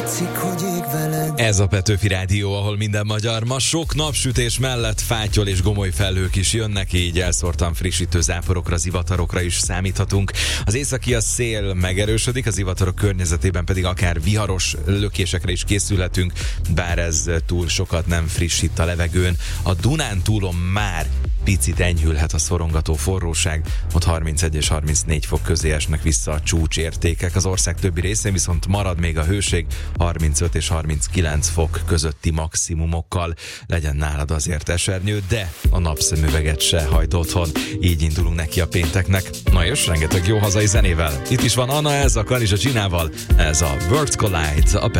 Ez a Petőfi Rádió, ahol minden magyar. Ma sok napsütés mellett fátyol és gomoly felhők is jönnek, így elszórtan frissítő záporokra, zivatarokra is számíthatunk. Az északi a szél megerősödik, a zivatarok környezetében pedig akár viharos lökésekre is készülhetünk, bár ez túl sokat nem frissít a levegőn. A Dunántúlon már picit enyhülhet a szorongató forróság, ott 31 és 34 fok közé esnek vissza a csúcsértékek. Az ország többi részén viszont marad még a hőség, 35 és 39 fok közötti maximumokkal. Legyen nálad azért esernyő, de a napszemüveget se hagyd otthon. Így indulunk neki a pénteknek. Na és rengeteg jó hazai zenével. Itt is van Anna Elza, Kanizsa Csinával. Ez a Worlds Collide, a